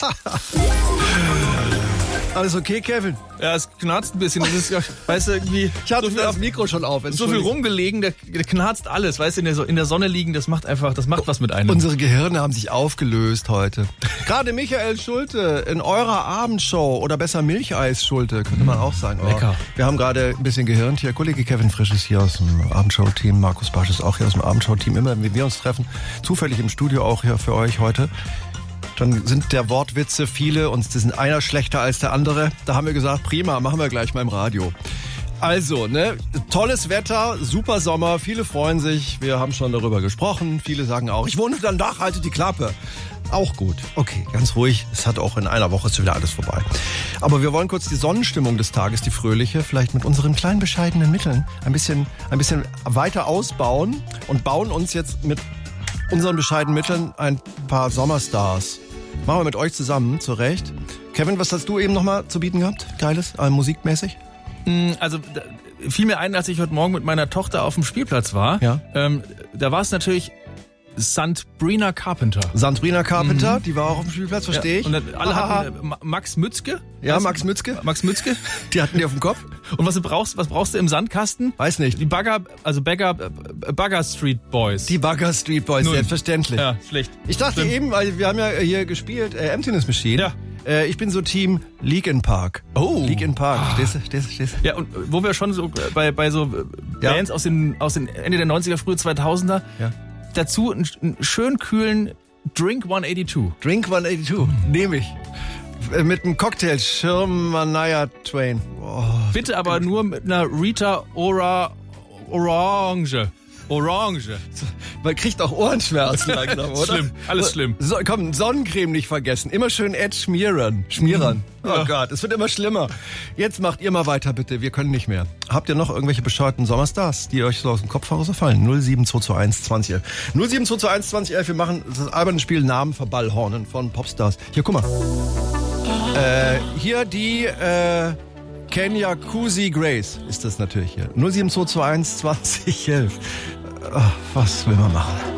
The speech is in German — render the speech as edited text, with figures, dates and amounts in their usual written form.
Alles okay, Kevin? Ja, es knarzt ein bisschen. Das ist, weißt du, irgendwie. Ich hatte das Mikro schon auf. So viel rumgelegen, der knarzt alles. Weißt du, in der Sonne liegen, das macht was mit einem. Unsere Gehirne haben sich aufgelöst heute. Gerade Michael Schulte in eurer Abendshow oder besser Milcheis Schulte, könnte man auch sagen. Oh, lecker. Wir haben gerade ein bisschen Gehirntier. Kollege Kevin Frisch ist hier aus dem Abendshow-Team. Markus Barsch ist auch hier aus dem Abendshow-Team. Immer, wenn wir uns treffen, zufällig im Studio auch hier für euch heute. Dann sind der Wortwitze viele und die sind einer schlechter als der andere. Da haben wir gesagt, prima, machen wir gleich mal im Radio. Also, ne, tolles Wetter, super Sommer, viele freuen sich. Wir haben schon darüber gesprochen. Viele sagen auch, ich wohne unter dem Dach, halte die Klappe. Auch gut. Okay, ganz ruhig. Es hat auch in einer Woche ist wieder alles vorbei. Aber wir wollen kurz die Sonnenstimmung des Tages, die fröhliche, vielleicht mit unseren kleinen bescheidenen Mitteln ein bisschen weiter ausbauen und bauen uns jetzt mit unseren bescheidenen Mitteln ein paar Sommerstars. Machen wir mit euch zusammen, zurecht. Kevin, was hast du eben nochmal zu bieten gehabt? Geiles, musikmäßig? Also fiel mir ein, als ich heute Morgen mit meiner Tochter auf dem Spielplatz war. Ja. Da war es natürlich Sabrina Carpenter. Sabrina Carpenter, die war auch auf dem Spielplatz, verstehe ich. Und alle hatten Max Mützke. Ja, Max Mützke. Die hatten die auf dem Kopf. Und was brauchst du im Sandkasten? Weiß nicht. Die Bagger Street Boys. Die Bagger Street Boys, selbstverständlich. Ja, schlecht. Ich dachte eben, weil wir haben ja hier gespielt, Emptiness Machine. Ja. Ich bin so Team Linkin Park. Oh. Linkin Park, stehst du? Ja, und wo wir schon so bei so Bands aus den Ende der 90er, frühe 2000er, dazu einen schön kühlen Drink 182. Drink 182, nehme ich. Mit einem Cocktail, Shania Twain. Oh, bitte aber nur mit einer Rita Orange. Man kriegt auch Ohrenschmerzen langsam, oder? Schlimm, alles schlimm. So, komm, Sonnencreme nicht vergessen. Immer schön Ed schmieren. Oh Gott, es wird immer schlimmer. Jetzt macht ihr mal weiter, bitte. Wir können nicht mehr. Habt ihr noch irgendwelche bescheuerten Sommerstars, die euch so aus dem Kopf herausfallen? 07221 2011. 07221 2011. Wir machen das alberne Spiel Namen verballhornen von Popstars. Hier, guck mal. Hier die Kenya Kusi Grace ist das natürlich hier. 07221 2011. Was will man machen?